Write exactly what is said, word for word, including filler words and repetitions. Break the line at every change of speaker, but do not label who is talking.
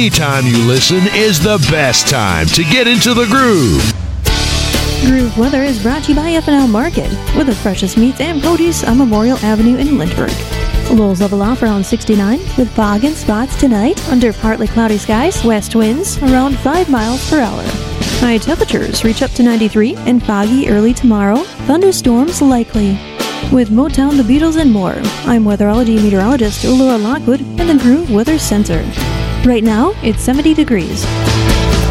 anytime you listen is the best time to get into the groove.
Groove Weather is brought to you by F and L Market, with the freshest meats and produce on Memorial Avenue in Lindbergh. Lows level off around sixty-nine, with fog and spots tonight under partly cloudy skies, west winds around five miles per hour. High temperatures reach up to ninety-three and foggy early tomorrow, thunderstorms likely. With Motown, the Beatles, and more, I'm weatherology meteorologist Laura Lockwood in the Groove Weather Center. Right now, it's seventy degrees.